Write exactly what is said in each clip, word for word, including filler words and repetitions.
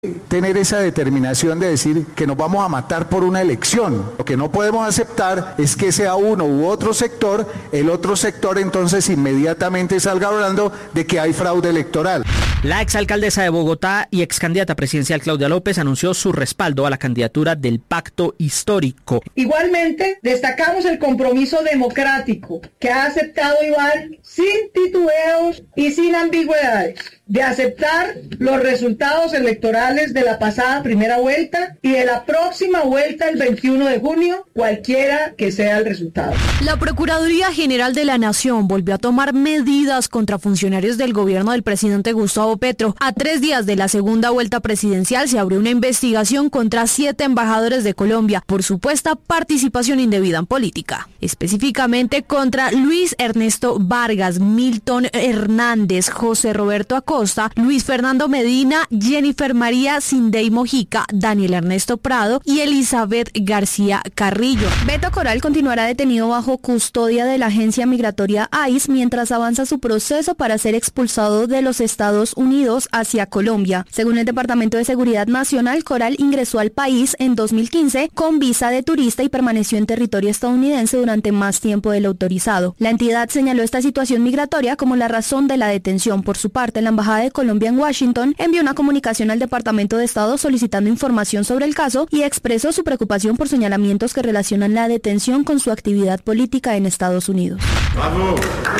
tener esa determinación de decir que nos vamos a matar por una elección. Lo que no podemos aceptar es que sea uno u otro sector, el otro sector entonces inmediatamente salga hablando de que hay fraude electoral. La exalcaldesa de Bogotá y excandidata presidencial Claudia López anunció su respaldo a la candidatura del Pacto Histórico. Igualmente, destacamos el compromiso democrático que ha aceptado Iván sin titubeos y sin ambigüedades, de aceptar los resultados electorales de la pasada primera vuelta y de la próxima vuelta el veintiuno de junio, cualquiera que sea el resultado. La Procuraduría General de la Nación volvió a tomar medidas contra funcionarios del gobierno del presidente Gustavo Petro. A tres días de la segunda vuelta presidencial se abrió una investigación contra siete embajadores de Colombia por supuesta participación indebida en política. Específicamente contra Luis Ernesto Vargas, Milton Hernández, José Roberto Acosta, Luis Fernando Medina, Jennifer María Sindey Mojica, Daniel Ernesto Prado y Elizabeth García Carrillo. Beto Coral continuará detenido bajo custodia de la agencia migratoria ICE mientras avanza su proceso para ser expulsado de los Estados Unidos hacia Colombia. Según el Departamento de Seguridad Nacional, Coral ingresó al país en dos mil quince con visa de turista y permaneció en territorio estadounidense durante más tiempo del autorizado. La entidad señaló esta situación migratoria como la razón de la detención. Por su parte, la Embajada de Colombia en Washington envió una comunicación al Departamento de Estado solicitando información sobre el caso y expresó su preocupación por señalamientos que relacionan la detención con su actividad política en Estados Unidos. ¡Vamos!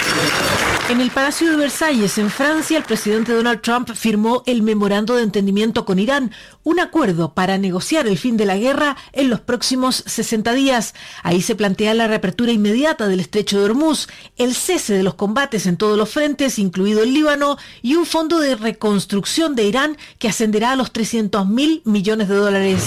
En el Palacio de Versalles, en Francia, el presidente Donald Trump firmó el memorando de entendimiento con Irán, un acuerdo para negociar el fin de la guerra en los próximos sesenta días. Ahí se plantea la reapertura inmediata del estrecho de Hormuz, el cese de los combates en todos los frentes, incluido el Líbano, y un fondo de reconstrucción de Irán que ascenderá a los trescientos mil millones de dólares.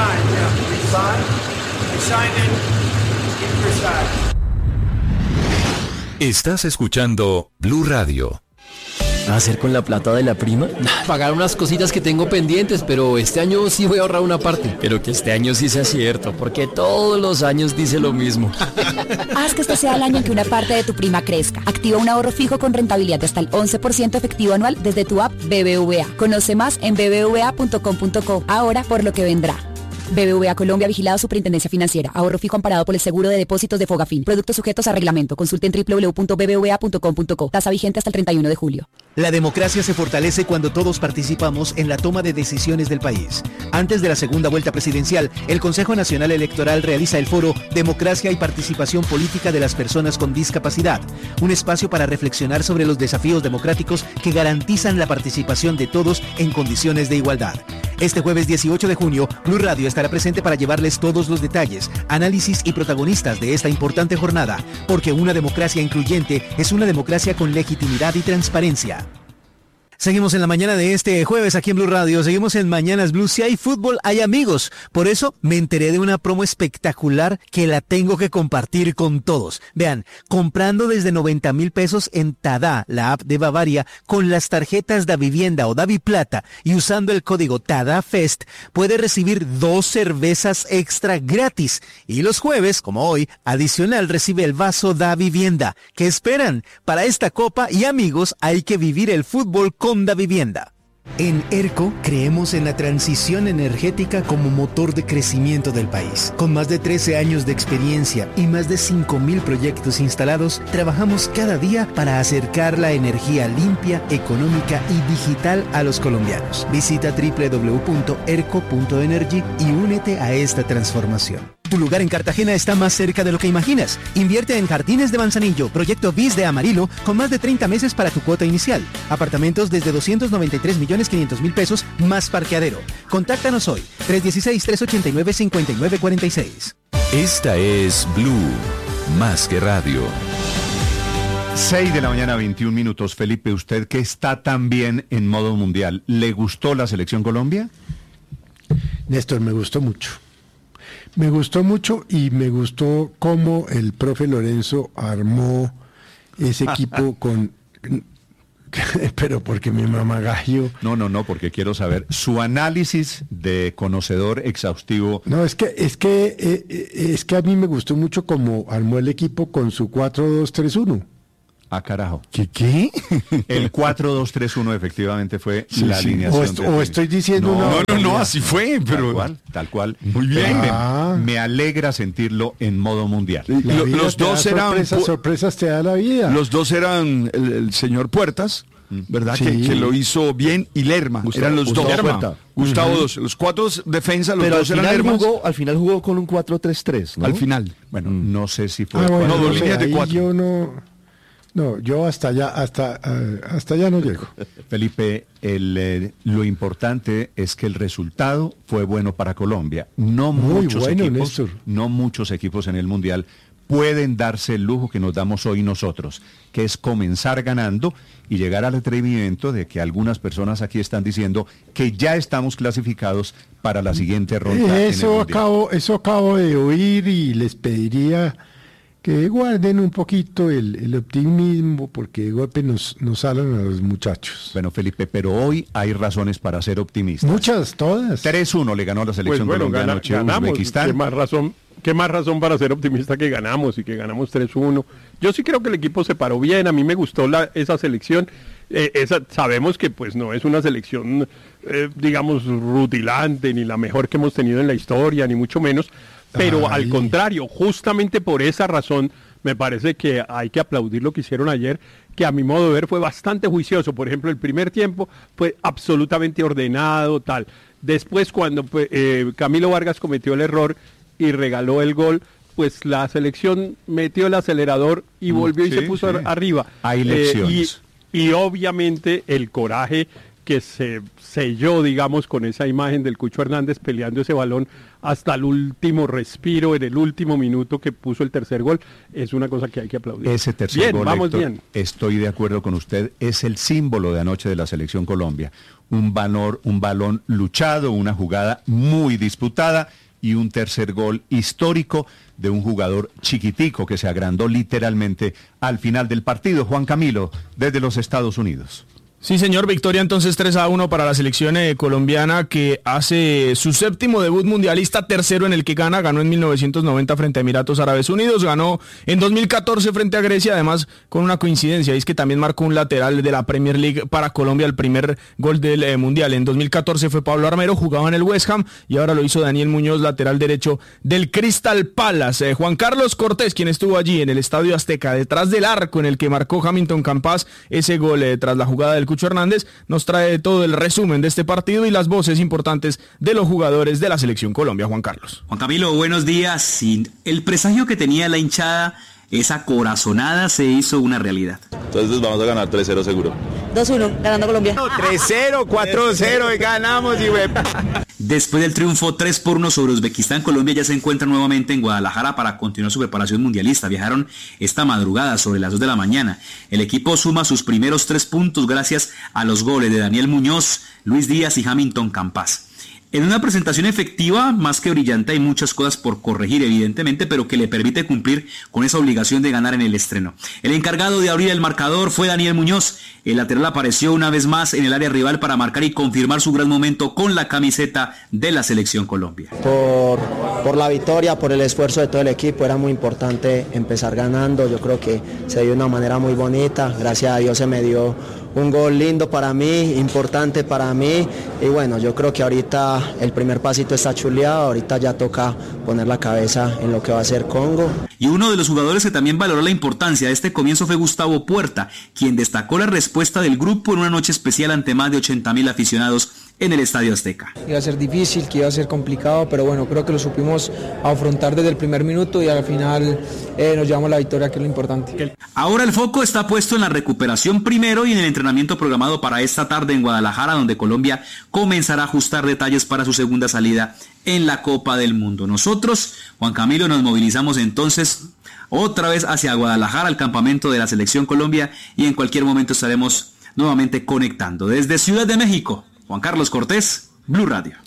Estás escuchando Blue Radio. ¿A hacer con la plata de la prima? Pagar unas cositas que tengo pendientes, pero este año sí voy a ahorrar una parte. Pero que este año sí sea cierto, porque todos los años dice lo mismo. Haz que este sea el año en que una parte de tu prima crezca. Activa un ahorro fijo con rentabilidad de hasta el once por ciento efectivo anual desde tu app B B V A. Conoce más en b b v a punto com punto co. Ahora por lo que vendrá. B B V A Colombia, vigilado Superintendencia Financiera. Ahorro fijo amparado por el seguro de depósitos de Fogafín. Productos sujetos a reglamento. Consulte en w w w punto b b v a punto com punto co. Tasa vigente hasta el treinta y uno de julio. La democracia se fortalece cuando todos participamos en la toma de decisiones del país. Antes de la segunda vuelta presidencial, el Consejo Nacional Electoral realiza el foro Democracia y Participación Política de las Personas con Discapacidad, un espacio para reflexionar sobre los desafíos democráticos que garantizan la participación de todos en condiciones de igualdad. Este jueves dieciocho de junio, Blue Radio estará presente para llevarles todos los detalles, análisis y protagonistas de esta importante jornada, porque una democracia incluyente es una democracia con legitimidad y transparencia. Seguimos en la mañana de este jueves aquí en Blue Radio, seguimos en Mañanas Blue. Si hay fútbol, hay amigos. Por eso me enteré de una promo espectacular que la tengo que compartir con todos. Vean, comprando desde noventa mil pesos en Tada, la app de Bavaria, con las tarjetas Da Vivienda o Davi Plata y usando el código TADAFEST, puede recibir dos cervezas extra gratis. Y los jueves, como hoy, adicional recibe el vaso Da Vivienda. ¿Qué esperan? Para esta copa y amigos hay que vivir el fútbol con Da Vivienda. En ERCO creemos en la transición energética como motor de crecimiento del país. Con más de trece años de experiencia y más de cinco mil proyectos instalados, trabajamos cada día para acercar la energía limpia, económica y digital a los colombianos. Visita w w w punto erco punto energy y únete a esta transformación. Tu lugar en Cartagena está más cerca de lo que imaginas. Invierte en Jardines de Manzanillo, proyecto B I S de Amarillo, con más de treinta meses para tu cuota inicial. Apartamentos desde doscientos noventa y tres millones quinientos mil pesos más parqueadero. Contáctanos hoy, tres uno seis, tres ocho nueve, cinco nueve cuatro seis. Esta es Blue, más que radio. seis de la mañana, veintiún minutos. Felipe, usted que está también en modo mundial, ¿le gustó la selección Colombia? Néstor, me gustó mucho. Me gustó mucho y me gustó cómo el profe Lorenzo armó ese equipo con... Pero porque mi mamá gallo... No, no, no, porque quiero saber su análisis de conocedor exhaustivo. No, es que es que eh, es que a mí me gustó mucho cómo armó el equipo con su cuatro dos tres uno. Ah, carajo. ¿Qué qué? El cuatro dos tres uno efectivamente fue Sí, la sí. alineación. O, est- de o Felipe. estoy diciendo no, una no, no, no, barbaridad. así fue, pero tal cual, tal cual. Muy bien. Ah. Me, me alegra sentirlo en modo mundial. La Lo- vida los te da dos eran sorpresas, pu- sorpresas te da la vida. Los dos eran el, el señor Puertas, ¿verdad? Sí. Que, que lo hizo bien, y Lerma. Gustavo- eran los Gustavo dos. Puerta. Gustavo Ujú. dos. Los cuatro defensas, los Pero al dos eran final, Lermas. jugó, al final jugó con un cuatro tres tres, ¿no? Al final. Bueno, no sé si fue. Ah, bueno, no, dos no sé, líneas de ahí cuatro. yo no, no, yo hasta allá, hasta, eh, hasta allá no llego. Felipe, el, eh, lo importante es que el resultado fue bueno para Colombia. No Muy muchos bueno, equipos, Néstor. no muchos equipos en el Mundial pueden darse el lujo que nos damos hoy nosotros, que es comenzar ganando y llegar al atrevimiento de que algunas personas aquí están diciendo que ya estamos clasificados para la siguiente ronda. en el Eso Mundial. acabo, eso acabo de oír y les pediría que guarden un poquito el, el optimismo porque de golpe nos, nos salen a los muchachos. Bueno, Felipe, pero hoy hay razones para ser optimistas. Muchas, todas. tres uno le ganó la Pues selección bueno, colombiana gana- anoche a ganamos. Uzbekistán. ¿Qué más razón, qué más razón para ser optimista que ganamos y que ganamos tres uno? Yo sí creo que el equipo se paró bien. A mí me gustó la, esa selección. Eh, esa, sabemos que pues no es una selección, eh, digamos, rutilante, ni la mejor que hemos tenido en la historia, ni mucho menos. Pero Ay. al contrario, justamente por esa razón, me parece que hay que aplaudir lo que hicieron ayer, que a mi modo de ver fue bastante juicioso. Por ejemplo, el primer tiempo fue absolutamente ordenado, tal. Después, cuando pues, eh, Camilo Vargas cometió el error y regaló el gol, pues la selección metió el acelerador y volvió y sí, se puso sí. ar- arriba. Hay Eh, lecciones. y, y obviamente el coraje que se selló, digamos, con esa imagen del Cucho Hernández peleando ese balón hasta el último respiro, en el último minuto que puso el tercer gol, es una cosa que hay que aplaudir. Ese tercer bien, gol, vamos Héctor, bien. estoy de acuerdo con usted, es el símbolo de anoche de la Selección Colombia. Un valor, un balón luchado, una jugada muy disputada y un tercer gol histórico de un jugador chiquitico que se agrandó literalmente al final del partido. Juan Camilo, desde los Estados Unidos. Sí, señor, victoria entonces tres a uno para la selección eh, colombiana que hace su séptimo debut mundialista, tercero en el que gana, ganó en mil novecientos noventa frente a Emiratos Árabes Unidos, ganó en dos mil catorce frente a Grecia, además con una coincidencia, es que también marcó un lateral de la Premier League para Colombia, el primer gol del eh, mundial. En dos mil catorce fue Pablo Armero, jugaba en el West Ham y ahora lo hizo Daniel Muñoz, lateral derecho del Crystal Palace. Eh, Juan Carlos Cortés, quien estuvo allí en el Estadio Azteca, detrás del arco en el que marcó Hamilton Campas ese gol eh, tras la jugada del Cucho Hernández, nos trae todo el resumen de este partido y las voces importantes de los jugadores de la selección Colombia. Juan Carlos. Juan Camilo, buenos días. Sin el presagio que tenía la hinchada, esa corazonada se hizo una realidad. Entonces vamos a ganar tres cero seguro. dos uno, ganando Colombia. tres cero, cuatro cero y ganamos, y web. Después del triunfo tres por uno sobre Uzbekistán, Colombia ya se encuentra nuevamente en Guadalajara para continuar su preparación mundialista. Viajaron esta madrugada sobre las dos de la mañana. El equipo suma sus primeros tres puntos gracias a los goles de Daniel Muñoz, Luis Díaz y Hamilton Campas. En una presentación efectiva, más que brillante, hay muchas cosas por corregir, evidentemente, pero que le permite cumplir con esa obligación de ganar en el estreno. El encargado de abrir el marcador fue Daniel Muñoz. El lateral apareció una vez más en el área rival para marcar y confirmar su gran momento con la camiseta de la Selección Colombia. Por, por la victoria, por el esfuerzo de todo el equipo, era muy importante empezar ganando. Yo creo que se dio de una manera muy bonita. Gracias a Dios se me dio un gol lindo para mí, importante para mí, y bueno, yo creo que ahorita el primer pasito está chuleado, ahorita ya toca poner la cabeza en lo que va a ser Congo. Y uno de los jugadores que también valoró la importancia de este comienzo fue Gustavo Puerta, quien destacó la respuesta del grupo en una noche especial ante más de ochenta mil aficionados en el Estadio Azteca. Iba a ser difícil, que iba a ser complicado, pero bueno, creo que lo supimos afrontar desde el primer minuto y al final eh, nos llevamos la victoria, que es lo importante. Ahora el foco está puesto en la recuperación primero y en el entrenamiento programado para esta tarde en Guadalajara, donde Colombia comenzará a ajustar detalles para su segunda salida en la Copa del Mundo. Nosotros, Juan Camilo, nos movilizamos entonces otra vez hacia Guadalajara, al campamento de la Selección Colombia, y en cualquier momento estaremos nuevamente conectando. Desde Ciudad de México, Juan Carlos Cortés, Blue Radio.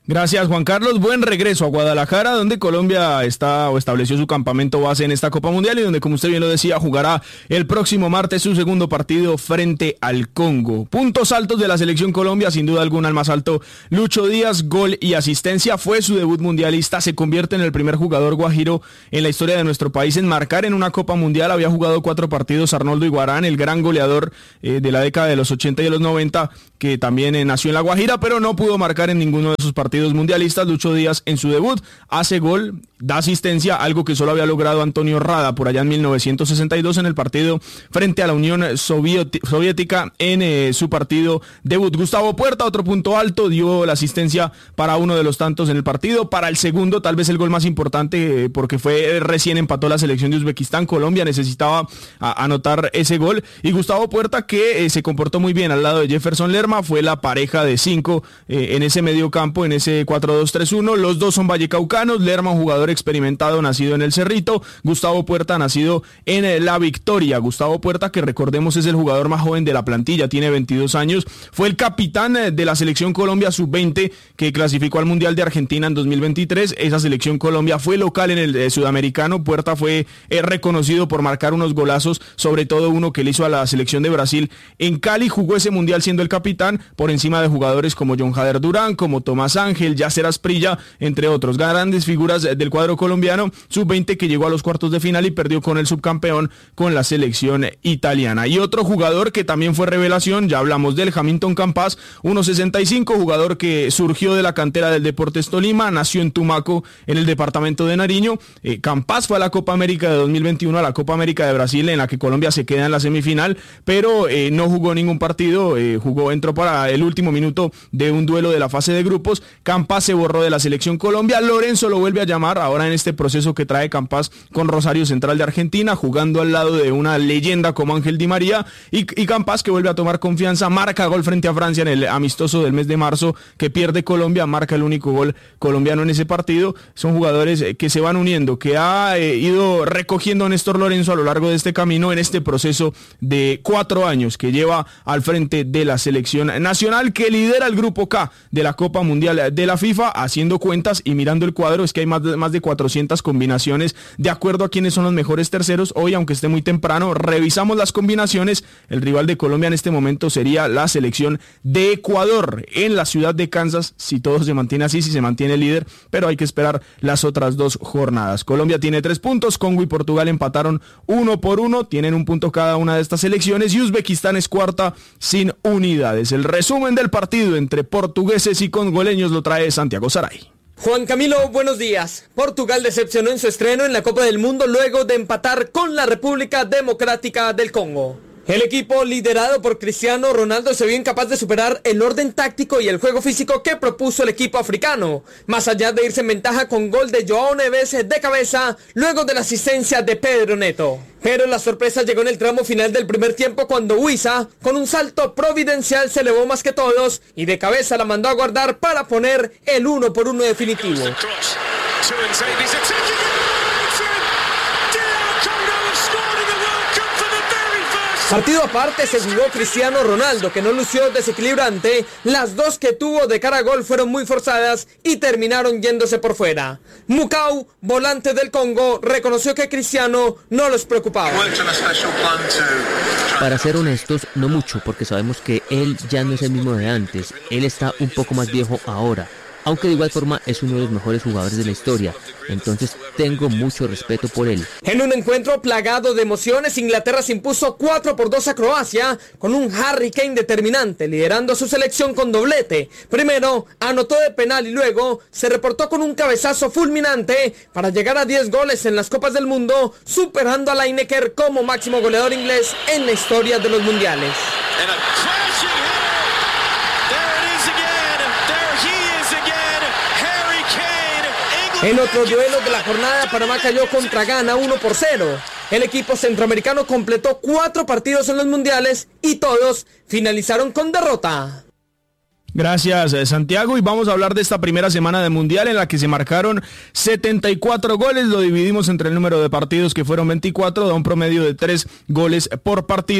Gracias, Juan Carlos. Buen regreso a Guadalajara, donde Colombia está o estableció su campamento base en esta Copa Mundial y donde, como usted bien lo decía, jugará el próximo martes su segundo partido frente al Congo. Puntos altos de la selección Colombia, sin duda alguna el más alto, Lucho Díaz, gol y asistencia. Fue su debut mundialista, se convierte en el primer jugador guajiro en la historia de nuestro país en marcar en una Copa Mundial. Había jugado cuatro partidos Arnoldo Iguarán, el gran goleador eh, de la década de los ochenta y de los noventa, que también eh, nació en La Guajira, pero no pudo marcar en ninguno de sus partidos mundialistas. Lucho Díaz en su debut hace gol, da asistencia, algo que solo había logrado Antonio Rada por allá en mil novecientos sesenta y dos en el partido frente a la Unión Soviética en eh, su partido debut. Gustavo Puerta, otro punto alto, dio la asistencia para uno de los tantos en el partido. Para el segundo, tal vez el gol más importante, eh, porque fue eh, recién empató la selección de Uzbekistán. Colombia necesitaba a, anotar ese gol y Gustavo Puerta, que eh, se comportó muy bien al lado de Jefferson Lerma, fue la pareja de cinco eh, en ese medio campo, en ese cuatro dos tres uno. Los dos son vallecaucanos. Lerma, un jugador experimentado, nacido en el Cerrito. Gustavo Puerta, nacido en La Victoria. Gustavo Puerta, que recordemos es el jugador más joven de la plantilla, tiene veintidós años. Fue el capitán de la selección Colombia sub veinte que clasificó al Mundial de Argentina en dos mil veintitrés. Esa selección Colombia fue local en el eh, sudamericano. Puerta fue eh, reconocido por marcar unos golazos, sobre todo uno que le hizo a la selección de Brasil en Cali. Jugó ese Mundial siendo el capitán por encima de jugadores como John Jader Durán, como Tomás Ángel, Yasser Asprilla, entre otros. Grandes figuras del cuadro colombiano sub veinte que llegó a los cuartos de final y perdió con el subcampeón, con la selección italiana. Y otro jugador que también fue revelación, ya hablamos del Hamilton Campas, uno sesenta y cinco, jugador que surgió de la cantera del Deportes Tolima, nació en Tumaco, en el departamento de Nariño. Eh, Campas fue a la Copa América de dos mil veintiuno, a la Copa América de Brasil, en la que Colombia se queda en la semifinal, pero eh, no jugó ningún partido, eh, jugó, entró para el último minuto de un duelo de la fase de grupos. Campas se borró de la selección Colombia. Lorenzo lo vuelve a llamar ahora en este proceso que trae Campas con Rosario Central de Argentina, jugando al lado de una leyenda como Ángel Di María, y, y Campas, que vuelve a tomar confianza, marca gol frente a Francia en el amistoso del mes de marzo que pierde Colombia, marca el único gol colombiano en ese partido. Son jugadores que se van uniendo, que ha eh, ido recogiendo Néstor Lorenzo a lo largo de este camino, en este proceso de cuatro años que lleva al frente de la selección nacional, que lidera el grupo K de la Copa Mundial de la FIFA. Haciendo cuentas y mirando el cuadro, es que hay más de, más de cuatrocientas combinaciones de acuerdo a quiénes son los mejores terceros. Hoy, aunque esté muy temprano, revisamos las combinaciones. El rival de Colombia en este momento sería la selección de Ecuador en la ciudad de Kansas, si todo se mantiene así, si se mantiene el líder, pero hay que esperar las otras dos jornadas. Colombia tiene tres puntos, Congo y Portugal empataron uno por uno, tienen un punto cada una de estas selecciones, y Uzbekistán es cuarta sin unidades. El resumen del partido entre portugueses y congoleños lo trae Santiago Saray. Juan Camilo, buenos días. Portugal decepcionó en su estreno en la Copa del Mundo luego de empatar con la República Democrática del Congo. El equipo liderado por Cristiano Ronaldo se vio incapaz de superar el orden táctico y el juego físico que propuso el equipo africano, más allá de irse en ventaja con gol de Joao Neves de cabeza luego de la asistencia de Pedro Neto. Pero la sorpresa llegó en el tramo final del primer tiempo, cuando Huiza, con un salto providencial, se elevó más que todos y de cabeza la mandó a guardar para poner el uno por uno definitivo. Partido aparte se jugó Cristiano Ronaldo, que no lució desequilibrante. Las dos que tuvo de cara a gol fueron muy forzadas y terminaron yéndose por fuera. Mukau, volante del Congo, reconoció que Cristiano no los preocupaba. Para ser honestos, no mucho, porque sabemos que él ya no es el mismo de antes. Él está un poco más viejo ahora, aunque de igual forma es uno de los mejores jugadores de la historia, entonces tengo mucho respeto por él. En un encuentro plagado de emociones, Inglaterra se impuso cuatro por dos a Croacia, con un Harry Kane determinante, liderando a su selección con doblete. Primero anotó de penal y luego se reportó con un cabezazo fulminante para llegar a diez goles en las Copas del Mundo, superando a Lineker como máximo goleador inglés en la historia de los mundiales. En otro duelo de la jornada, Panamá cayó contra Ghana uno por cero. El equipo centroamericano completó cuatro partidos en los mundiales y todos finalizaron con derrota. Gracias, Santiago, y vamos a hablar de esta primera semana de Mundial en la que se marcaron setenta y cuatro goles. Lo dividimos entre el número de partidos, que fueron veinticuatro, da un promedio de tres goles por partido.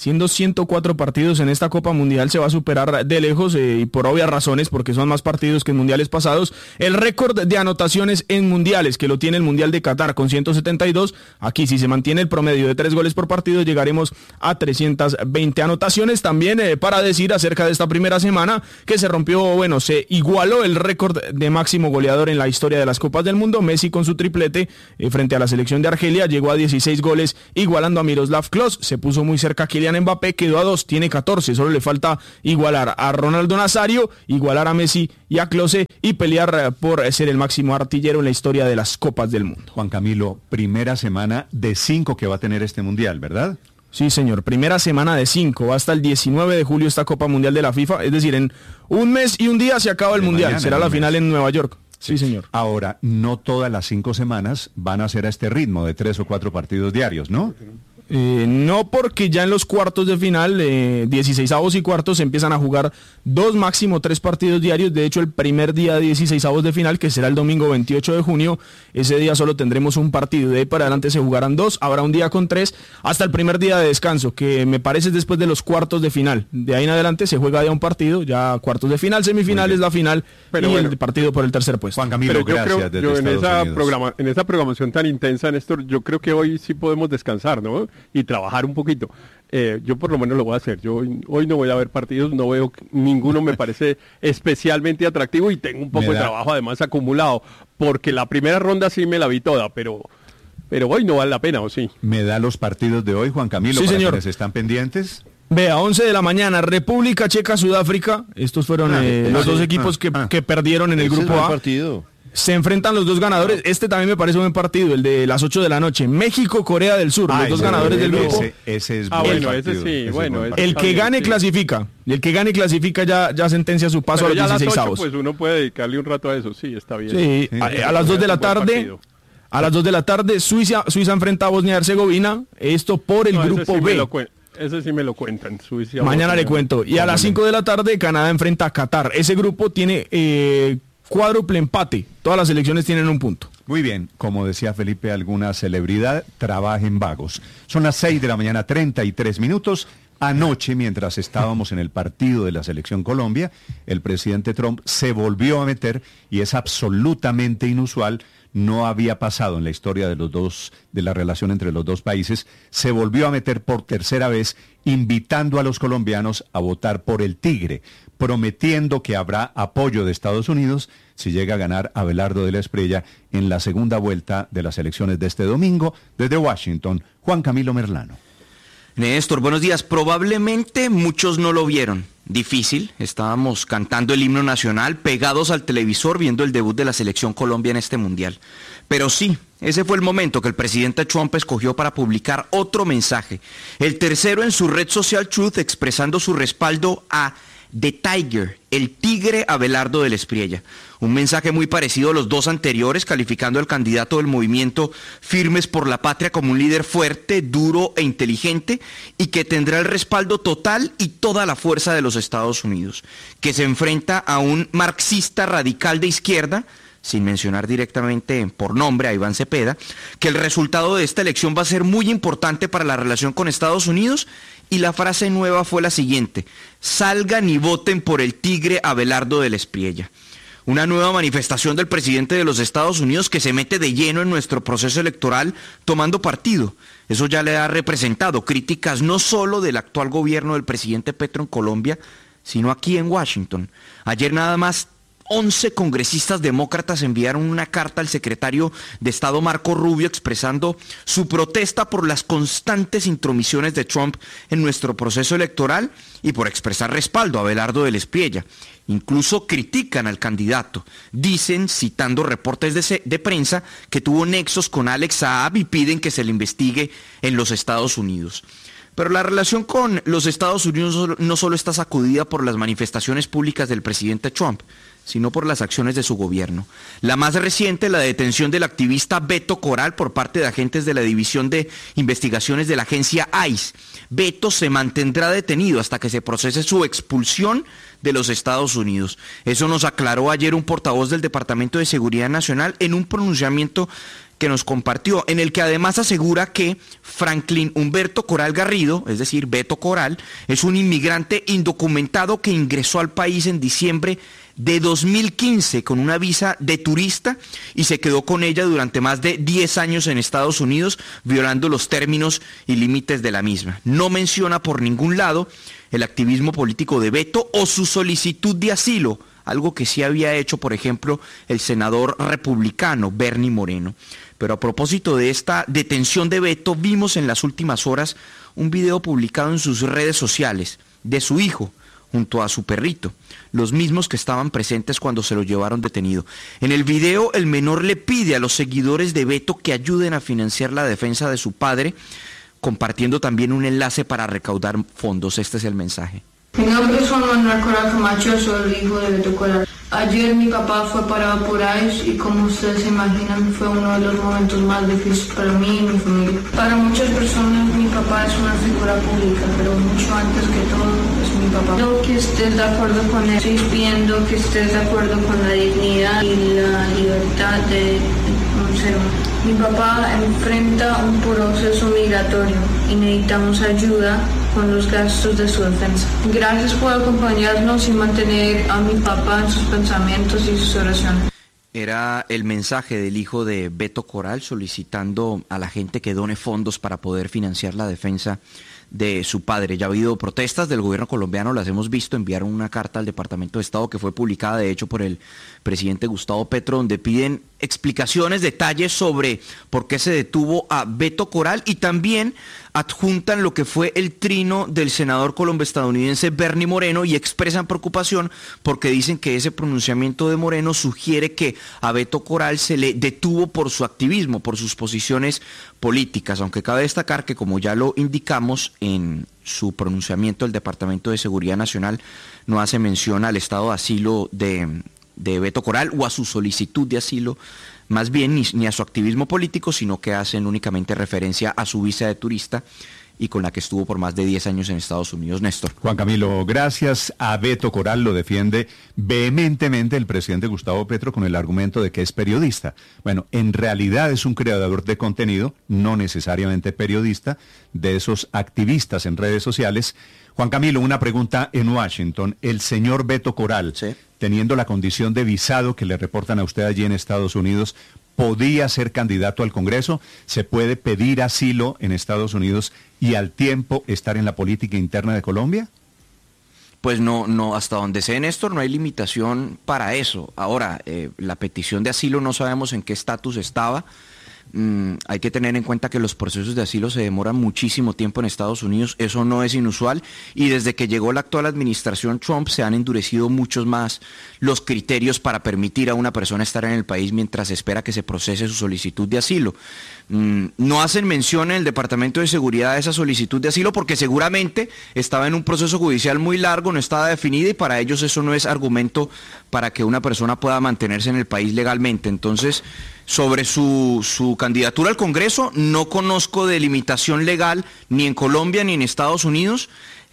siendo ciento cuatro partidos en esta Copa Mundial, se va a superar de lejos, eh, y por obvias razones, porque son más partidos que en mundiales pasados, el récord de anotaciones en mundiales, que lo tiene el Mundial de Qatar con ciento setenta y dos. Aquí, si se mantiene el promedio de tres goles por partido, llegaremos a trescientas veinte anotaciones. También eh, para decir acerca de esta primera semana, que se rompió, bueno, se igualó el récord de máximo goleador en la historia de las Copas del Mundo. Messi con su triplete eh, frente a la selección de Argelia llegó a dieciséis goles, igualando a Miroslav Klose. Se puso muy cerca a Kylian Mbappé, quedó a dos, tiene catorce, solo le falta igualar a Ronaldo Nazario, igualar a Messi y a Klose y pelear por ser el máximo artillero en la historia de las Copas del Mundo. Juan Camilo, primera semana de cinco que va a tener este Mundial, ¿verdad? Sí, señor, primera semana de cinco, va hasta el diecinueve de julio esta Copa Mundial de la FIFA, es decir, en un mes y un día se acaba el de Mundial, mañana, será la final en Nueva York. Sí, señor. Ahora, no todas las cinco semanas van a ser a este ritmo de tres o cuatro partidos diarios, ¿no? Eh, no, porque ya en los cuartos de final, eh, dieciseisavos y cuartos, se empiezan a jugar dos, máximo tres partidos diarios. De hecho, el primer día de dieciseisavos de final, que será el domingo veintiocho de junio, ese día solo tendremos un partido. De ahí para adelante se jugarán dos, habrá un día con tres, hasta el primer día de descanso, que me parece es después de los cuartos de final. De ahí en adelante se juega ya un partido, ya cuartos de final, semifinal es la final. Pero y bueno, el partido por el tercer puesto. Juan Camilo, pero yo gracias. Creo, yo en, esa programa, en esa programación tan intensa, Néstor, yo creo que hoy sí podemos descansar, ¿no? Y trabajar un poquito. Eh, yo por lo menos lo voy a hacer. Yo hoy, hoy no voy a ver partidos, no veo, ninguno me parece especialmente atractivo y tengo un poco de trabajo además acumulado, porque la primera ronda sí me la vi toda, pero pero hoy no vale la pena, ¿o sí? ¿Me da los partidos de hoy, Juan Camilo, sí, para señor. quienes están pendientes? Vea, once de la mañana, República Checa, Sudáfrica. Estos fueron ah, eh, los dos equipos que, ah, que perdieron en el grupo A. Partido. Se enfrentan los dos ganadores. Este también me parece un buen partido, el de las ocho de la noche. México, Corea del Sur, ah, los dos ganadores del grupo. Ese, ese es ah, buen bueno, partido. ese sí, ese bueno. Es el que bien, gane sí. clasifica. Y el que gane clasifica ya, ya sentencia su paso. Pero a los dieciseisavos. Pues uno puede dedicarle un rato a eso, sí, está bien. Sí, sí. A, a las dos de la tarde. A las dos de la tarde, Suiza, Suiza enfrenta a Bosnia y Herzegovina. Esto por el no, grupo sí B. Ese sí me lo cuentan. Suiza, Mañana le cuento. Y a las cinco de la tarde, Canadá enfrenta a Qatar. Ese grupo tiene eh, cuádruple empate. Todas las selecciones tienen un punto. Muy bien, como decía Felipe, alguna celebridad, trabajen vagos. Son las seis de la mañana, treinta y tres minutos. Anoche, mientras estábamos en el partido de la Selección Colombia, el presidente Trump se volvió a meter, y es absolutamente inusual, no había pasado en la historia de los dos, de la relación entre los dos países, se volvió a meter por tercera vez, invitando a los colombianos a votar por el Tigre, prometiendo que habrá apoyo de Estados Unidos si llega a ganar Abelardo de la Espriella en la segunda vuelta de las elecciones de este domingo. Desde Washington, Juan Camilo Merlano. Néstor, buenos días. Probablemente muchos no lo vieron. Difícil, estábamos cantando el himno nacional, pegados al televisor, viendo el debut de la Selección Colombia en este Mundial. Pero sí, ese fue el momento que el presidente Trump escogió para publicar otro mensaje. El tercero en su red social Truth, expresando su respaldo a The Tiger, el tigre Abelardo de la Espriella. Un mensaje muy parecido a los dos anteriores, calificando al candidato del movimiento Firmes por la Patria como un líder fuerte, duro e inteligente, y que tendrá el respaldo total y toda la fuerza de los Estados Unidos, que se enfrenta a un marxista radical de izquierda, sin mencionar directamente por nombre a Iván Cepeda, que el resultado de esta elección va a ser muy importante para la relación con Estados Unidos. Y la frase nueva fue la siguiente: salgan y voten por el tigre Abelardo de la Espriella. Una nueva manifestación del presidente de los Estados Unidos que se mete de lleno en nuestro proceso electoral tomando partido. Eso ya le ha representado críticas no solo del actual gobierno del presidente Petro en Colombia, sino aquí en Washington. Ayer nada más once congresistas demócratas enviaron una carta al secretario de Estado Marco Rubio expresando su protesta por las constantes intromisiones de Trump en nuestro proceso electoral y por expresar respaldo a Abelardo de la Espriella. Incluso critican al candidato. Dicen, citando reportes de, de prensa, que tuvo nexos con Alex Saab y piden que se le investigue en los Estados Unidos. Pero la relación con los Estados Unidos no solo está sacudida por las manifestaciones públicas del presidente Trump, sino por las acciones de su gobierno. La más reciente, la detención del activista Beto Coral por parte de agentes de la División de Investigaciones de la agencia I C E. Beto se mantendrá detenido hasta que se procese su expulsión de los Estados Unidos. Eso nos aclaró ayer un portavoz del Departamento de Seguridad Nacional en un pronunciamiento que nos compartió, en el que además asegura que Franklin Humberto Coral Garrido, es decir, Beto Coral, es un inmigrante indocumentado que ingresó al país en diciembre de dos mil quince con una visa de turista y se quedó con ella durante más de diez años en Estados Unidos, violando los términos y límites de la misma. No menciona por ningún lado el activismo político de Beto o su solicitud de asilo, algo que sí había hecho, por ejemplo, el senador republicano Bernie Moreno. Pero a propósito de esta detención de Beto, vimos en las últimas horas un video publicado en sus redes sociales de su hijo junto a su perrito, los mismos que estaban presentes cuando se lo llevaron detenido. En el video, el menor le pide a los seguidores de Beto que ayuden a financiar la defensa de su padre, compartiendo también un enlace para recaudar fondos. Este es el mensaje. Mi nombre es Juan Manuel Coral Camacho, soy el hijo de Beto Coral. Ayer mi papá fue parado por ICE y como ustedes se imaginan fue uno de los momentos más difíciles para mí y mi familia. Para muchas personas mi papá es una figura pública, pero mucho antes que todo es mi papá. Quiero que estés de acuerdo con él, estoy pidiendo que estés de acuerdo con la dignidad y la libertad de un ser humano. Mi papá enfrenta un proceso migratorio y necesitamos ayuda con los gastos de su defensa. Gracias por acompañarnos y mantener a mi papá en sus pensamientos y sus oraciones. Era el mensaje del hijo de Beto Coral solicitando a la gente que done fondos para poder financiar la defensa de su padre. Ya ha habido protestas del gobierno colombiano, las hemos visto, enviaron una carta al Departamento de Estado que fue publicada de hecho por el presidente Gustavo Petro, donde piden explicaciones, detalles sobre por qué se detuvo a Beto Coral y también adjuntan lo que fue el trino del senador colombo-estadounidense Bernie Moreno y expresan preocupación porque dicen que ese pronunciamiento de Moreno sugiere que a Beto Coral se le detuvo por su activismo, por sus posiciones políticas, aunque cabe destacar que, como ya lo indicamos en su pronunciamiento, el Departamento de Seguridad Nacional no hace mención al estado de asilo de, de Beto Coral o a su solicitud de asilo, más bien ni, ni a su activismo político, sino que hacen únicamente referencia a su visa de turista y con la que estuvo por más de diez años en Estados Unidos. Néstor. Juan Camilo, gracias. A Beto Coral lo defiende vehementemente el presidente Gustavo Petro con el argumento de que es periodista. Bueno, en realidad es un creador de contenido, no necesariamente periodista, de esos activistas en redes sociales. Juan Camilo, una pregunta en Washington. El señor Beto Coral, ¿sí?, teniendo la condición de visado que le reportan a usted allí en Estados Unidos, ¿podía ser candidato al Congreso? ¿Se puede pedir asilo en Estados Unidos y al tiempo estar en la política interna de Colombia? Pues no, no, hasta donde sé, Néstor, no hay limitación para eso. Ahora, eh, la petición de asilo no sabemos en qué estatus estaba. Mm, hay que tener en cuenta que los procesos de asilo se demoran muchísimo tiempo en Estados Unidos, eso no es inusual, y desde que llegó la actual administración Trump se han endurecido muchos más los criterios para permitir a una persona estar en el país mientras espera que se procese su solicitud de asilo. Mm, no hacen mención en el Departamento de Seguridad de esa solicitud de asilo porque seguramente estaba en un proceso judicial muy largo, no estaba definida y para ellos eso no es argumento para que una persona pueda mantenerse en el país legalmente. Entonces, sobre su, su candidatura al Congreso, no conozco de limitación legal ni en Colombia ni en Estados Unidos.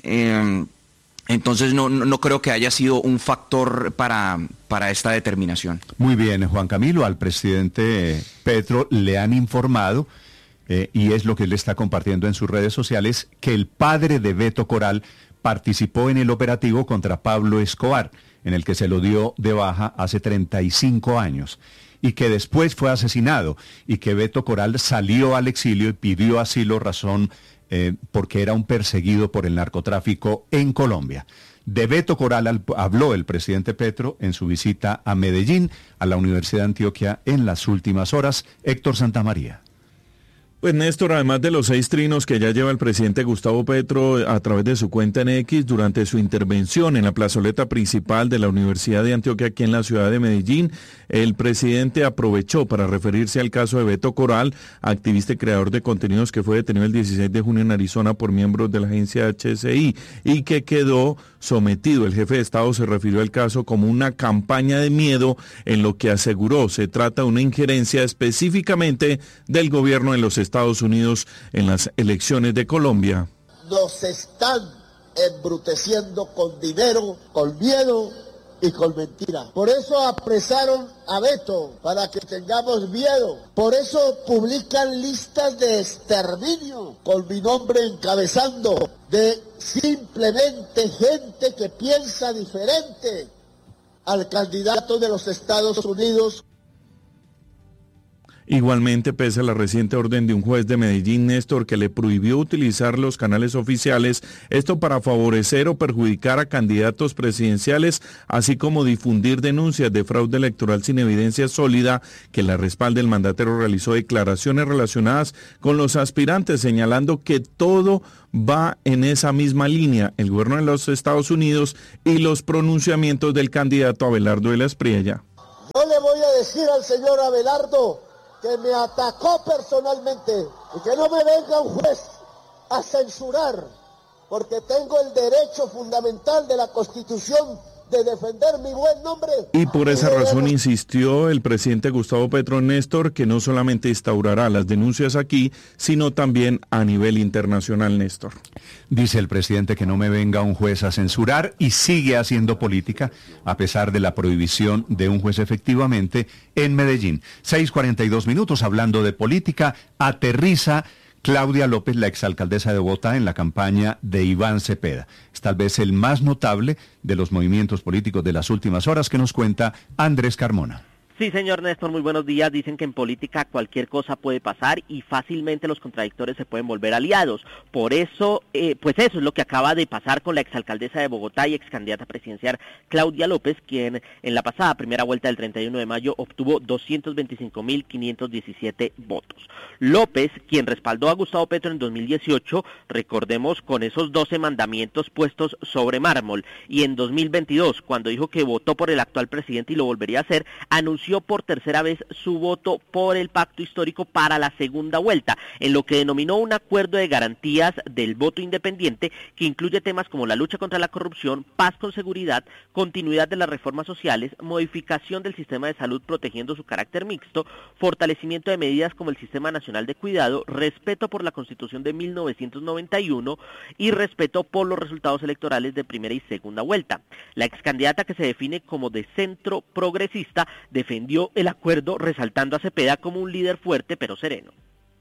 Eh, entonces no, no creo que haya sido un factor para, para esta determinación. Muy bien, Juan Camilo, al presidente Petro le han informado, eh, y es lo que él está compartiendo en sus redes sociales, que el padre de Beto Coral participó en el operativo contra Pablo Escobar, en el que se lo dio de baja hace treinta y cinco años. Y que después fue asesinado, y que Beto Coral salió al exilio y pidió asilo razón eh, porque era un perseguido por el narcotráfico en Colombia. De Beto Coral al, habló el presidente Petro en su visita a Medellín, a la Universidad de Antioquia, en las últimas horas. Héctor Santamaría. Pues Néstor, además de los seis trinos que ya lleva el presidente Gustavo Petro a través de su cuenta en X durante su intervención en la plazoleta principal de la Universidad de Antioquia aquí en la ciudad de Medellín, el presidente aprovechó para referirse al caso de Beto Coral, activista y creador de contenidos que fue detenido el dieciséis de junio en Arizona por miembros de la agencia H S I y que quedó sometido. El jefe de Estado se refirió al caso como una campaña de miedo, en lo que aseguró se trata de una injerencia específicamente del gobierno de los Estados Unidos en las elecciones de Colombia. Nos están embruteciendo con dinero, con miedo y con mentira. Por eso apresaron a Beto, para que tengamos miedo. Por eso publican listas de exterminio, con mi nombre encabezando, de simplemente gente que piensa diferente al candidato de los Estados Unidos. Igualmente, pese a la reciente orden de un juez de Medellín, Néstor, que le prohibió utilizar los canales oficiales, esto para favorecer o perjudicar a candidatos presidenciales, así como difundir denuncias de fraude electoral sin evidencia sólida, que la respalda, el mandatario realizó declaraciones relacionadas con los aspirantes, señalando que todo va en esa misma línea, el gobierno de los Estados Unidos y los pronunciamientos del candidato Abelardo de la Espriella. Yo le voy a decir al señor Abelardo que me atacó personalmente y que no me venga un juez a censurar, porque tengo el derecho fundamental de la Constitución de defender mi buen nombre. Y por esa razón insistió el presidente Gustavo Petro, Néstor, que no solamente instaurará las denuncias aquí, sino también a nivel internacional, Néstor. Dice el presidente que no me venga un juez a censurar y sigue haciendo política a pesar de la prohibición de un juez efectivamente en Medellín. seis cuarenta y dos minutos hablando de política, aterriza Claudia López, la exalcaldesa de Bogotá, en la campaña de Iván Cepeda. Es tal vez el más notable de los movimientos políticos de las últimas horas, que nos cuenta Andrés Carmona. Sí, señor Néstor, muy buenos días. Dicen que en política cualquier cosa puede pasar y fácilmente los contradictores se pueden volver aliados. Por eso, eh, pues eso es lo que acaba de pasar con la exalcaldesa de Bogotá y excandidata presidencial Claudia López, quien en la pasada primera vuelta del treinta y uno de mayo obtuvo doscientos veinticinco mil quinientos diecisiete votos. López, quien respaldó a Gustavo Petro en dos mil dieciocho, recordemos, con esos doce mandamientos puestos sobre mármol, y en dos mil veintidós, cuando dijo que votó por el actual presidente y lo volvería a hacer, anunció por tercera vez su voto por el pacto histórico para la segunda vuelta, en lo que denominó un acuerdo de garantías del voto independiente que incluye temas como la lucha contra la corrupción, paz con seguridad, continuidad de las reformas sociales, modificación del sistema de salud protegiendo su carácter mixto, fortalecimiento de medidas como el Sistema Nacional de Cuidado, respeto por la Constitución de mil novecientos noventa y uno y respeto por los resultados electorales de primera y segunda vuelta. La excandidata, que se define como de centro progresista, defendió el acuerdo, resaltando a Cepeda como un líder fuerte pero sereno.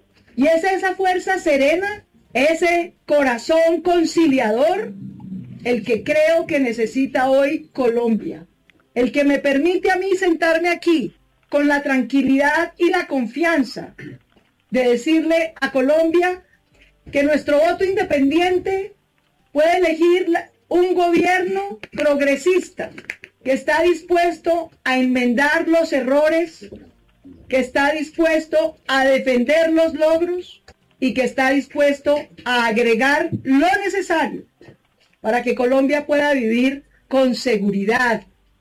Y es esa fuerza serena, ese corazón conciliador, el que creo que necesita hoy Colombia, el que me permite a mí sentarme aquí con la tranquilidad y la confianza de decirle a Colombia que nuestro voto independiente puede elegir un gobierno progresista, que está dispuesto a enmendar los errores, que está dispuesto a defender los logros y que está dispuesto a agregar lo necesario para que Colombia pueda vivir con seguridad.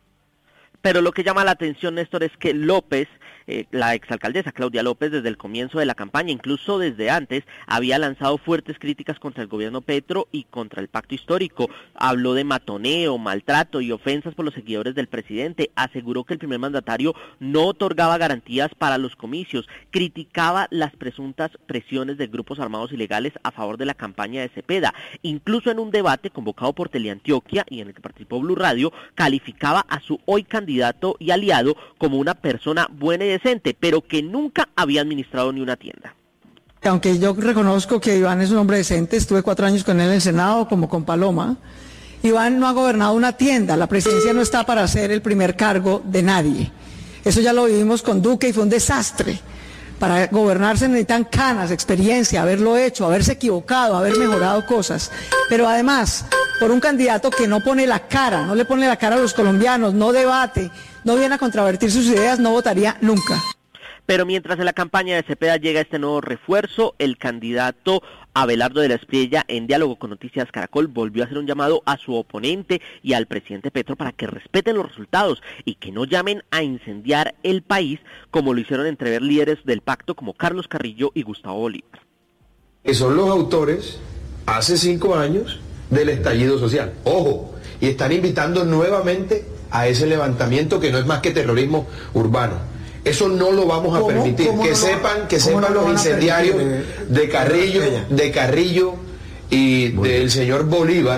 Pero lo que llama la atención, Néstor, es que López, eh, la exalcaldesa Claudia López, desde el comienzo de la campaña, incluso desde antes, había lanzado fuertes críticas contra el gobierno Petro y contra el pacto histórico. Habló de matoneo, maltrato y ofensas por los seguidores del presidente. Aseguró que el primer mandatario no otorgaba garantías para los comicios. Criticaba las presuntas presiones de grupos armados ilegales a favor de la campaña de Cepeda. Incluso en un debate convocado por Teleantioquia y en el que participó Blue Radio, calificaba a su hoy candidato y aliado como una persona buena y decente, pero que nunca había administrado ni una tienda. Aunque yo reconozco que Iván es un hombre decente, estuve cuatro años con él en el Senado como con Paloma, Iván no ha gobernado una tienda, la presidencia no está para ser el primer cargo de nadie. Eso ya lo vivimos con Duque y fue un desastre. Para gobernar se necesitan canas, experiencia, haberlo hecho, haberse equivocado, haber mejorado cosas. Pero además, por un candidato que no pone la cara, no le pone la cara a los colombianos, no debate, no viene a contravertir sus ideas, no votaría nunca. Pero mientras en la campaña de Cepeda llega este nuevo refuerzo, el candidato Abelardo de la Espriella, en diálogo con Noticias Caracol, volvió a hacer un llamado a su oponente y al presidente Petro para que respeten los resultados y que no llamen a incendiar el país como lo hicieron entrever líderes del pacto como Carlos Carrillo y Gustavo Bolívar. Que son los autores, hace cinco años, del estallido social. Ojo, y están invitando nuevamente a ese levantamiento que no es más que terrorismo urbano. Eso no lo vamos a permitir. Que sepan, que sepan los incendiarios de Carrillo, de Carrillo y del señor Bolívar,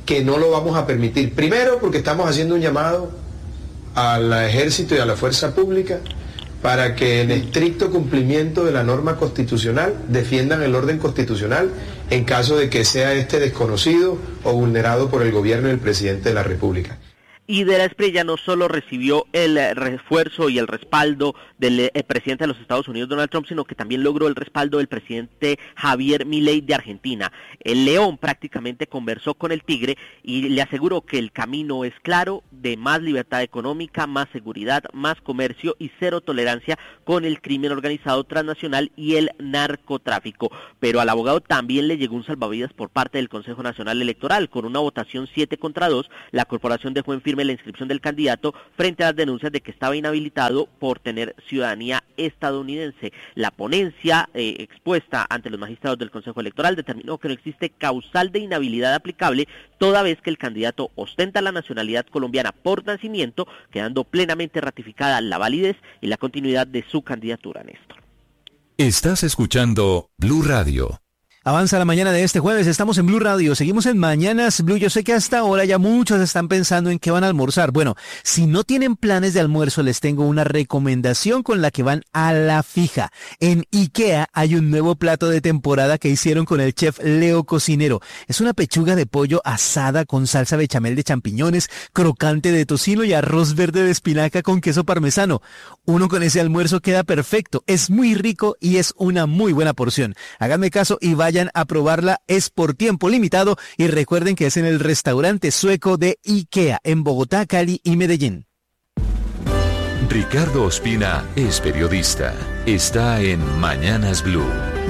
que no lo vamos a permitir. Primero, porque estamos haciendo un llamado al ejército y a la fuerza pública para que en estricto cumplimiento de la norma constitucional defiendan el orden constitucional en caso de que sea este desconocido o vulnerado por el gobierno y el presidente de la República. Y de la Espriella no solo recibió el refuerzo y el respaldo del eh, presidente de los Estados Unidos, Donald Trump, sino que también logró el respaldo del presidente Javier Milei de Argentina. El León prácticamente conversó con el Tigre y le aseguró que el camino es claro de más libertad económica, más seguridad, más comercio y cero tolerancia con el crimen organizado transnacional y el narcotráfico. Pero al abogado también le llegó un salvavidas por parte del Consejo Nacional Electoral. Con una votación siete contra dos, la corporación dejó en firme la inscripción del candidato frente a las denuncias de que estaba inhabilitado por tener ciudadanía estadounidense. La ponencia eh, expuesta ante los magistrados del Consejo Electoral determinó que no existe causal de inhabilidad aplicable toda vez que el candidato ostenta la nacionalidad colombiana por nacimiento, quedando plenamente ratificada la validez y la continuidad de su candidatura, Néstor. Estás escuchando Blue Radio. Avanza la mañana de este jueves, estamos en Blue Radio, seguimos en Mañanas Blue. Yo sé que hasta ahora ya muchos están pensando en qué van a almorzar. Bueno, si no tienen planes de almuerzo, les tengo una recomendación con la que van a la fija. En IKEA hay un nuevo plato de temporada que hicieron con el chef Leo Cocinero. Es una pechuga de pollo asada con salsa bechamel de champiñones, crocante de tocino y arroz verde de espinaca con queso parmesano. Uno con ese almuerzo queda perfecto, es muy rico y es una muy buena porción. Háganme caso y vayan a probarla, es por tiempo limitado y recuerden que es en el restaurante sueco de IKEA en Bogotá, Cali y Medellín. Ricardo Ospina es periodista. Está en Mañanas Blue.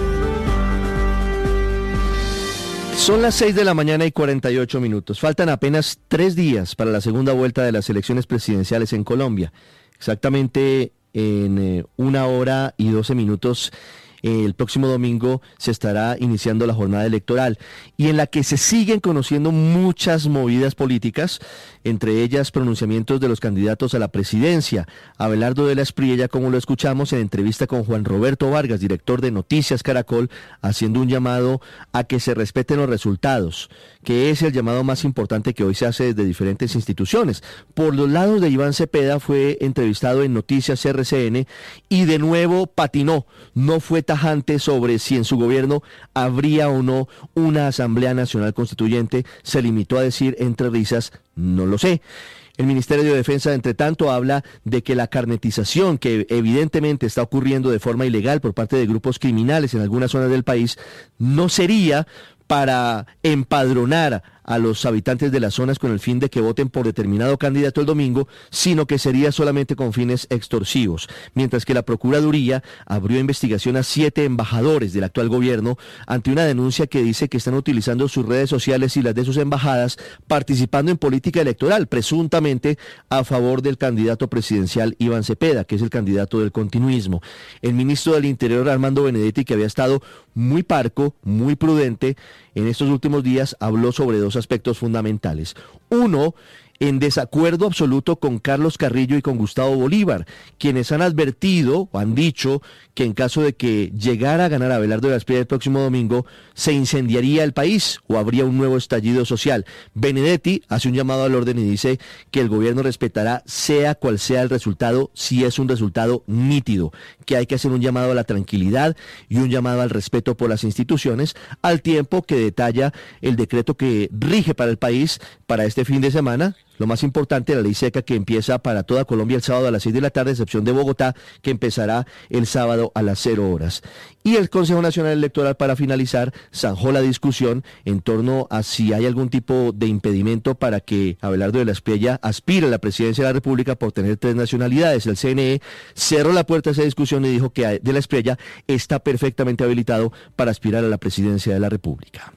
Son las seis de la mañana y cuarenta y ocho minutos. Faltan apenas tres días para la segunda vuelta de las elecciones presidenciales en Colombia. Exactamente en eh, una hora y doce minutos. El próximo domingo se estará iniciando la jornada electoral y en la que se siguen conociendo muchas movidas políticas, entre ellas pronunciamientos de los candidatos a la presidencia. Abelardo de la Espriella, como lo escuchamos en entrevista con Juan Roberto Vargas, director de Noticias Caracol, haciendo un llamado a que se respeten los resultados, que es el llamado más importante que hoy se hace desde diferentes instituciones. Por los lados de Iván Cepeda, fue entrevistado en Noticias R C N y de nuevo patinó, no fue tajante sobre si en su gobierno habría o no una Asamblea Nacional Constituyente. Se limitó a decir entre risas, no lo sé. El Ministerio de Defensa, entre tanto, habla de que la carnetización que evidentemente está ocurriendo de forma ilegal por parte de grupos criminales en algunas zonas del país no sería para empadronar a los habitantes de las zonas con el fin de que voten por determinado candidato el domingo, sino que sería solamente con fines extorsivos, mientras que la Procuraduría abrió investigación a siete embajadores del actual gobierno ante una denuncia que dice que están utilizando sus redes sociales y las de sus embajadas participando en política electoral, presuntamente a favor del candidato presidencial Iván Cepeda, que es el candidato del continuismo. El ministro del Interior, Armando Benedetti, que había estado muy parco, muy prudente en estos últimos días, habló sobre dos aspectos fundamentales. Uno, en desacuerdo absoluto con Carlos Carrillo y con Gustavo Bolívar, quienes han advertido o han dicho que en caso de que llegara a ganar Abelardo de la Espriella el próximo domingo, se incendiaría el país o habría un nuevo estallido social. Benedetti hace un llamado al orden y dice que el gobierno respetará sea cual sea el resultado, si es un resultado nítido, que hay que hacer un llamado a la tranquilidad y un llamado al respeto por las instituciones, al tiempo que detalla el decreto que rige para el país para este fin de semana. Lo más importante, la ley seca que empieza para toda Colombia el sábado a las seis de la tarde, excepción de Bogotá, que empezará el sábado a las cero horas. Y el Consejo Nacional Electoral, para finalizar, zanjó la discusión en torno a si hay algún tipo de impedimento para que Abelardo de la Espriella aspire a la presidencia de la República por tener tres nacionalidades. El C N E cerró la puerta a esa discusión y dijo que de la Espriella está perfectamente habilitado para aspirar a la presidencia de la República.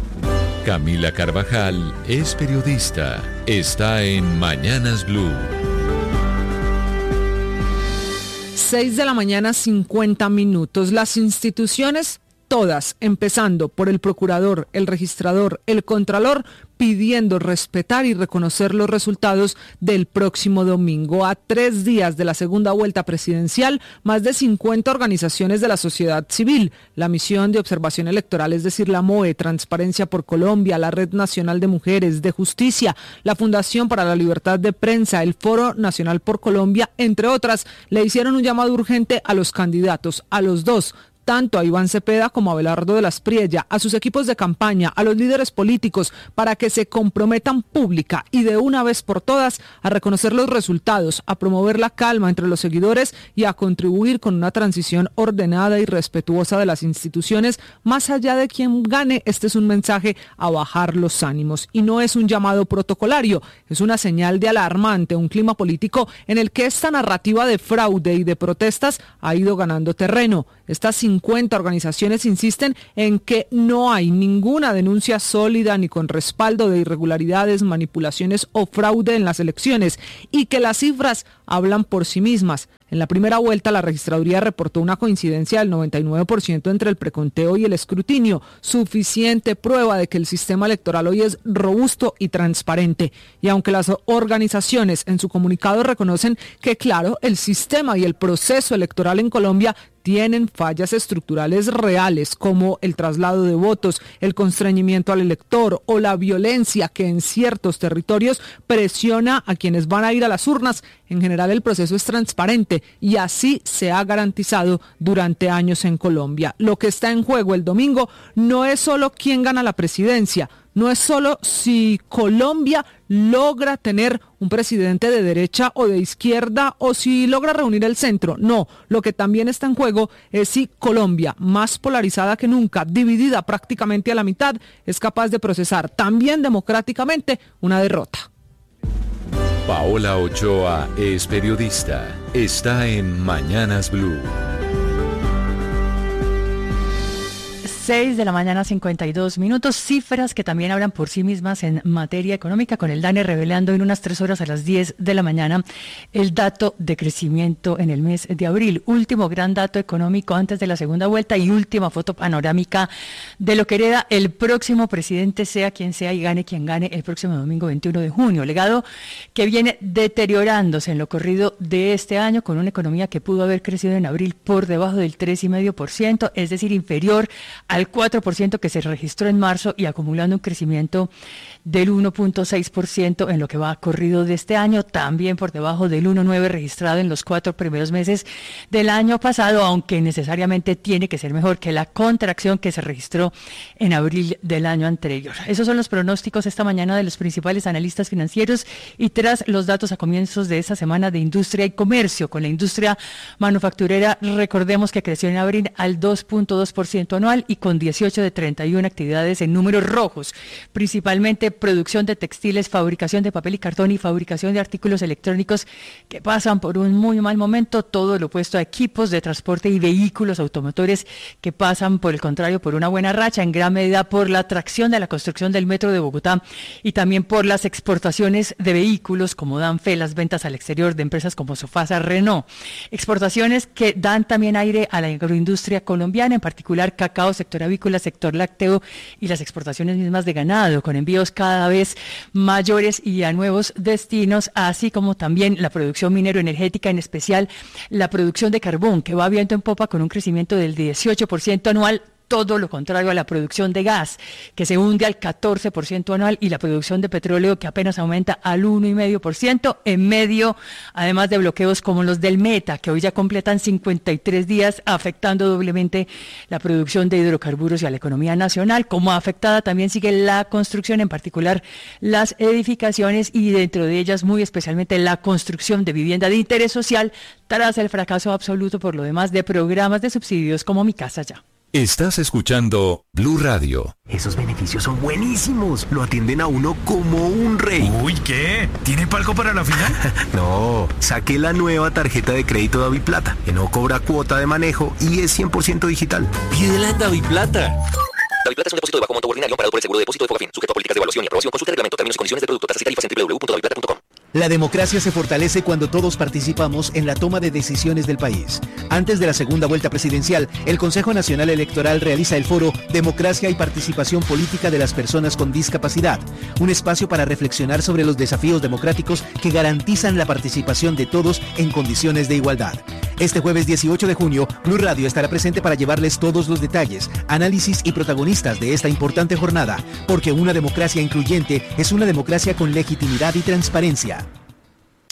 Camila Carvajal es periodista. Está en Mañanas Blue. seis de la mañana, cincuenta minutos. Las instituciones todas, empezando por el procurador, el registrador, el contralor, pidiendo respetar y reconocer los resultados del próximo domingo. A tres días de la segunda vuelta presidencial, más de cincuenta organizaciones de la sociedad civil, la Misión de Observación Electoral, es decir, la M O E, Transparencia por Colombia, la Red Nacional de Mujeres, de Justicia, la Fundación para la Libertad de Prensa, el Foro Nacional por Colombia, entre otras, le hicieron un llamado urgente a los candidatos, a los dos, tanto a Iván Cepeda como a Abelardo de la Espriella, a sus equipos de campaña, a los líderes políticos, para que se comprometan pública y de una vez por todas a reconocer los resultados, a promover la calma entre los seguidores y a contribuir con una transición ordenada y respetuosa de las instituciones. Más allá de quien gane, este es un mensaje a bajar los ánimos y no es un llamado protocolario, es una señal de alarma ante un clima político en el que esta narrativa de fraude y de protestas ha ido ganando terreno. Estas cincuenta organizaciones insisten en que no hay ninguna denuncia sólida ni con respaldo de irregularidades, manipulaciones o fraude en las elecciones y que las cifras hablan por sí mismas. En la primera vuelta, la registraduría reportó una coincidencia del noventa y nueve por ciento entre el preconteo y el escrutinio, suficiente prueba de que el sistema electoral hoy es robusto y transparente. Y aunque las organizaciones en su comunicado reconocen que, claro, el sistema y el proceso electoral en Colombia tienen fallas estructurales reales, como el traslado de votos, el constreñimiento al elector o la violencia que en ciertos territorios presiona a quienes van a ir a las urnas, en general el proceso es transparente y así se ha garantizado durante años en Colombia. Lo que está en juego el domingo no es solo quién gana la presidencia, no es solo si Colombia logra tener un presidente de derecha o de izquierda o si logra reunir el centro. No, lo que también está en juego es si Colombia, más polarizada que nunca, dividida prácticamente a la mitad, es capaz de procesar también democráticamente una derrota. Paola Ochoa es periodista. Está en Mañanas Blue. seis de la mañana, cincuenta y dos minutos, cifras que también hablan por sí mismas en materia económica, con el DANE revelando en unas tres horas a las diez de la mañana el dato de crecimiento en el mes de abril, último gran dato económico antes de la segunda vuelta y última foto panorámica de lo que hereda el próximo presidente, sea quien sea y gane quien gane el próximo domingo veintiuno de junio, legado que viene deteriorándose en lo corrido de este año con una economía que pudo haber crecido en abril por debajo del tres coma cinco por ciento, es decir, inferior a al cuatro por ciento que se registró en marzo y acumulando un crecimiento del uno punto seis por ciento en lo que va corrido de este año, también por debajo del uno punto nueve por ciento registrado en los cuatro primeros meses del año pasado, aunque necesariamente tiene que ser mejor que la contracción que se registró en abril del año anterior. Esos son los pronósticos esta mañana de los principales analistas financieros y tras los datos a comienzos de esta semana de industria y comercio. Con la industria manufacturera, recordemos que creció en abril al dos punto dos por ciento anual y con dieciocho de treinta y una actividades en números rojos, principalmente producción de textiles, fabricación de papel y cartón y fabricación de artículos electrónicos que pasan por un muy mal momento, todo lo opuesto a equipos de transporte y vehículos automotores que pasan por el contrario por una buena racha, en gran medida por la atracción de la construcción del metro de Bogotá y también por las exportaciones de vehículos, como dan fe las ventas al exterior de empresas como Sofasa, Renault. Exportaciones que dan también aire a la agroindustria colombiana, en particular cacao, sector avícola, sector lácteo y las exportaciones mismas de ganado, con envíos cada vez mayores y a nuevos destinos, así como también la producción minero-energética, en especial la producción de carbón, que va viento en popa con un crecimiento del dieciocho por ciento anual, todo lo contrario a la producción de gas, que se hunde al catorce por ciento anual, y la producción de petróleo, que apenas aumenta al uno coma cinco por ciento, en medio, además de bloqueos como los del Meta, que hoy ya completan cincuenta y tres días, afectando doblemente la producción de hidrocarburos y a la economía nacional. Como afectada también sigue la construcción, en particular las edificaciones, y dentro de ellas muy especialmente la construcción de vivienda de interés social, tras el fracaso absoluto por lo demás de programas de subsidios como Mi Casa Ya. Estás escuchando Blue Radio. Esos beneficios son buenísimos. Lo atienden a uno como un rey. Uy, ¿qué? ¿Tiene palco para la final? No, saqué la nueva tarjeta de crédito Daviplata, que no cobra cuota de manejo y es cien por ciento digital. Pídela en Daviplata. Daviplata es un depósito de bajo monto ordinario amparado por el seguro de depósito de Fogafín, sujeto a políticas de evaluación y aprobación. Consulta el reglamento, términos y condiciones del producto, tasas y tarifas en doble u doble u doble u punto daviplata punto com. La democracia se fortalece cuando todos participamos en la toma de decisiones del país. Antes de la segunda vuelta presidencial, el Consejo Nacional Electoral realiza el foro Democracia y Participación Política de las Personas con Discapacidad, un espacio para reflexionar sobre los desafíos democráticos que garantizan la participación de todos en condiciones de igualdad. Este jueves dieciocho de junio, Blue Radio estará presente para llevarles todos los detalles, análisis y protagonistas de esta importante jornada, porque una democracia incluyente es una democracia con legitimidad y transparencia.